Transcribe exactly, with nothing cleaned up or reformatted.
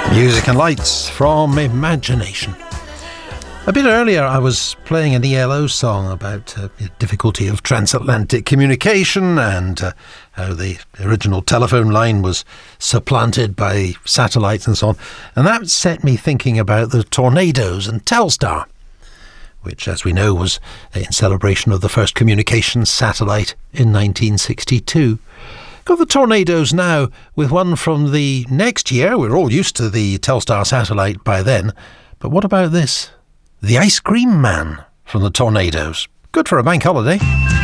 Music and lights from Imagination. A bit earlier I was playing an E L O song about uh, the difficulty of transatlantic communication and uh, how the original telephone line was supplanted by satellites and so on. And that set me thinking about the Tornadoes and Telstar, which, as we know, was in celebration of the first communications satellite in nineteen sixty-two. Got the Tornadoes now with one from the next year. We're all used to the Telstar satellite by then. But what about this? The Ice Cream Man from the Tornadoes. Good for a bank holiday.